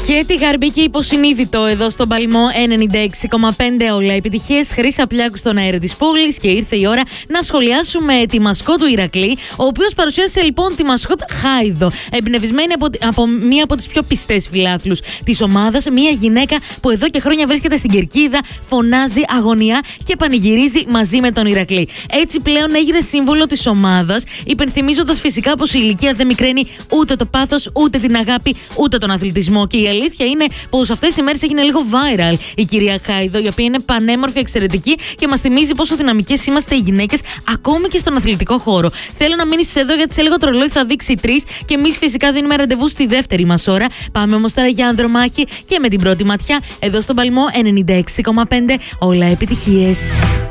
Και τη Γαρμπή και υποσυνείδητο εδώ στον Παλμό 96,5 όλα επιτυχίες. Χρύσα Πλιάκου στον αέρα της πόλης και ήρθε η ώρα να σχολιάσουμε τη μασκότ του Ηρακλή, ο οποίος παρουσίασε λοιπόν τη μασκότ Χάιδο, εμπνευσμένη από μία από τις πιο πιστές φιλάθλους της ομάδας, μία γυναίκα που εδώ και χρόνια βρίσκεται στην κερκίδα, φωνάζει αγωνιά και πανηγυρίζει μαζί με τον Ηρακλή. Έτσι πλέον έγινε σύμβολο της ομάδας, υπενθυμίζοντας φυσικά πως η ηλικία δεν μικραίνει ούτε το πάθος, ούτε την αγάπη, ούτε τον αθλητισμό. Και η αλήθεια είναι πως αυτές τις ημέρες έγινε λίγο viral η κυρία Χάιδο, η οποία είναι πανέμορφη, εξαιρετική και μας θυμίζει πόσο δυναμικές είμαστε οι γυναίκες, ακόμη και στον αθλητικό χώρο. Θέλω να μείνεις εδώ, γιατί σε λίγο το ρολόι θα δείξει 3 και εμείς φυσικά δίνουμε ραντεβού στη δεύτερη μας ώρα. Πάμε όμως τώρα για ανδρομάχη και με την πρώτη ματιά εδώ στον Παλμό 96,5 όλα επιτυχίες.